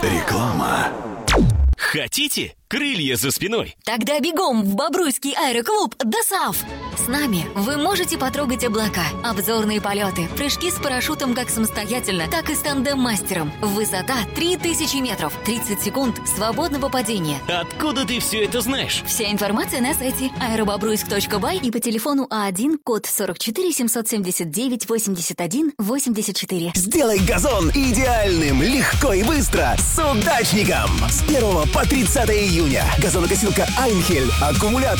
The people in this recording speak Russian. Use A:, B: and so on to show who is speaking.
A: Реклама.
B: Хотите крылья за спиной?
C: Тогда бегом в Бобруйский аэроклуб ДОСААФ. С нами вы можете потрогать облака, обзорные полеты, прыжки с парашютом как самостоятельно, так и с тандем-мастером. Высота 3000 метров, 30 секунд свободного падения.
B: Откуда ты все это знаешь?
C: Вся информация на сайте aerobobruйск.бай и по телефону А1, код 44 779 81 84.
A: Сделай газон идеальным, легко и быстро с удачником. С 1 по 30 июня. Газонокосилка Айнхель. Аккумулятор